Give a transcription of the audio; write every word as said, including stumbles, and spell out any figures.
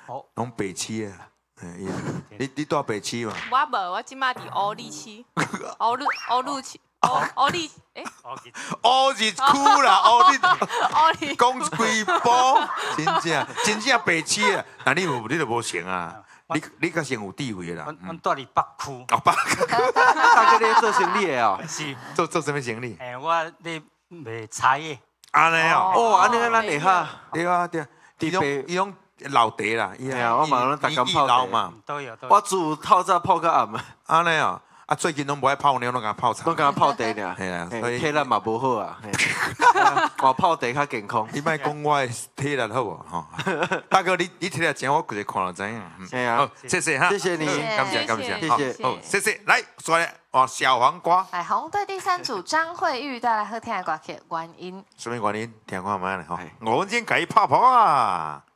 拢北区啊。哎，你你住北区嘛？ 我无，我即马伫乌里区，乌路乌路区，乌乌里诶， 乌日区啦，乌你乌里讲规波，真正真正北区啊！那你有你都无成啊？你你较先有地位啦。 阮阮住伫北区。 哦，北区。 大哥咧做生意的哦。 是。 做做什么生意？ 诶，我咧卖茶叶。 安尼哦。 哦，安尼咱会哈。 对啊对啊，伊拢伊拢老茶啦，伊啊，我嘛拢逐工泡茶嘛。 都有都有。 我煮透早泡到暗啊。 安尼哦。啊，最近拢无爱泡妞，拢甲泡茶。 拢甲泡茶尔。 系啊，所以体力嘛无好啊。我泡茶较健康。 你莫讲我体力好无吼？大哥，你你体力真，我直接看就知影。 系啊， 谢谢哈， 谢谢你， 感谢感谢， 谢谢， 好，谢谢。来，说来哦，小黄瓜。 来，红队第三组张惠玉带来好听的歌曲《原因》。 什么原因？听看卖咧吼。我今天改泡泡啊。